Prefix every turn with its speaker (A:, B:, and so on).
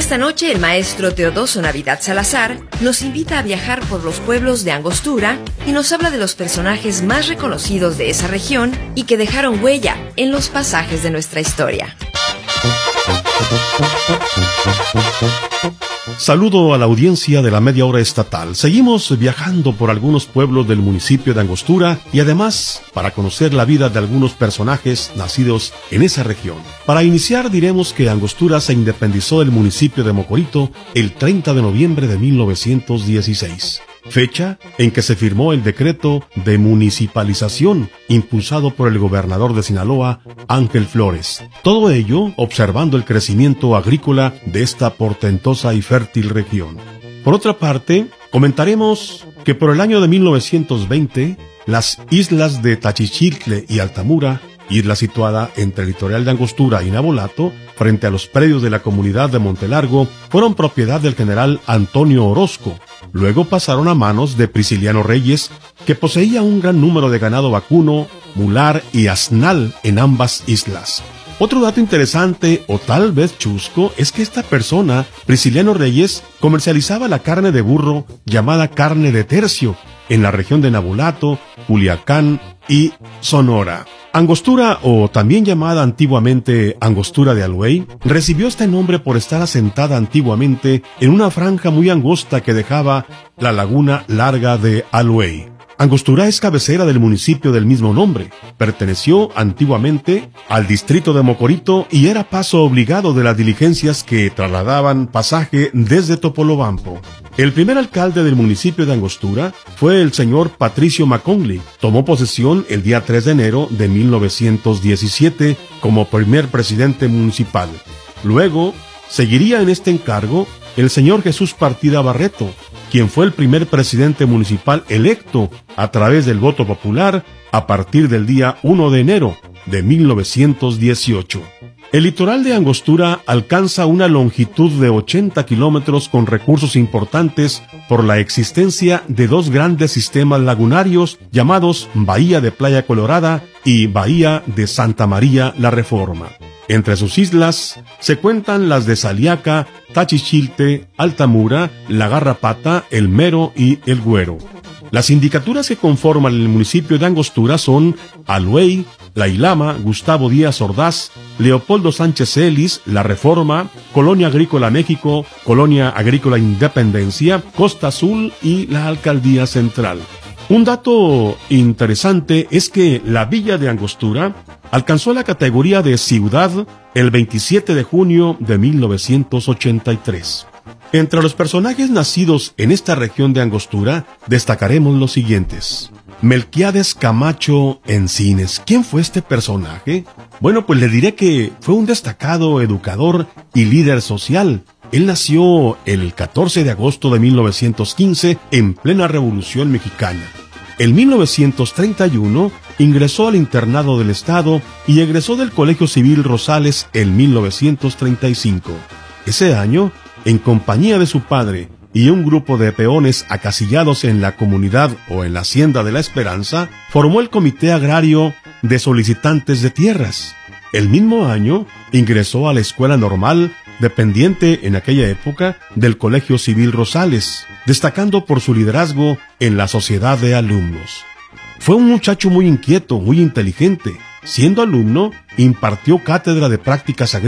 A: esta noche el maestro Teodoso Navidad Salazar nos invita a viajar por los pueblos de Angostura y nos habla de los personajes más reconocidos de esa región y que dejaron huella en los pasajes de nuestra historia.
B: Saludo a la audiencia de la Media Hora Estatal. Seguimos viajando por algunos pueblos del municipio de Angostura y además para conocer la vida de algunos personajes nacidos en esa región. Para iniciar diremos que Angostura se independizó del municipio de Mocorito el 30 de noviembre de 1916. Fecha en que se firmó el decreto de municipalización impulsado por el gobernador de Sinaloa, Ángel Flores. Todo ello observando el crecimiento agrícola de esta portentosa y fértil región. Por otra parte, comentaremos que por el año de 1920, las islas de Tachichiltle y Altamura, isla situada entre el litoral de Angostura y Nabolato, frente a los predios de la comunidad de Montelargo, fueron propiedad del general Antonio Orozco. Luego pasaron a manos de Prisciliano Reyes, que poseía un gran número de ganado vacuno, mular y asnal en ambas islas. Otro dato interesante, o tal vez chusco, es que esta persona, Prisciliano Reyes, comercializaba la carne de burro llamada carne de tercio en la región de Nabolato, Culiacán y Sonora. Angostura, o también llamada antiguamente Angostura de Aluey, recibió este nombre por estar asentada antiguamente en una franja muy angosta que dejaba la laguna larga de Aluey. Angostura es cabecera del municipio del mismo nombre. Perteneció antiguamente al distrito de Mocorito y era paso obligado de las diligencias que trasladaban pasaje desde Topolobampo. El primer alcalde del municipio de Angostura fue el señor Patricio McConley. Tomó posesión el día 3 de enero de 1917 como primer presidente municipal. Luego, seguiría en este encargo el señor Jesús Partida Barreto, quien fue el primer presidente municipal electo a través del voto popular a partir del día 1 de enero de 1918. El litoral de Angostura alcanza una longitud de 80 kilómetros con recursos importantes por la existencia de dos grandes sistemas lagunarios llamados Bahía de Playa Colorada y Bahía de Santa María la Reforma. Entre sus islas se cuentan las de Saliaca, Tachichilte, Altamura, La Garrapata, El Mero y El Güero. Las sindicaturas que conforman el municipio de Angostura son Aluey, La Ilama, Gustavo Díaz Ordaz, Leopoldo Sánchez Ellis, La Reforma, Colonia Agrícola México, Colonia Agrícola Independencia, Costa Azul y la Alcaldía Central. Un dato interesante es que la villa de Angostura alcanzó la categoría de ciudad el 27 de junio de 1983. Entre los personajes nacidos en esta región de Angostura, destacaremos los siguientes. Melquiades Camacho Encines. ¿Quién fue este personaje? Bueno, pues le diré que fue un destacado educador y líder social. Él nació el 14 de agosto de 1915 en plena Revolución Mexicana. En 1931 ingresó al internado del Estado y egresó del Colegio Civil Rosales en 1935. Ese año, en compañía de su padre y un grupo de peones acasillados en la comunidad o en la Hacienda de la Esperanza, formó el Comité Agrario de Solicitantes de Tierras. El mismo año ingresó a la Escuela Normal, dependiente en aquella época del Colegio Civil Rosales, destacando por su liderazgo en la sociedad de alumnos. Fue un muchacho muy inquieto, muy inteligente. Siendo alumno, impartió cátedra de prácticas agrícolas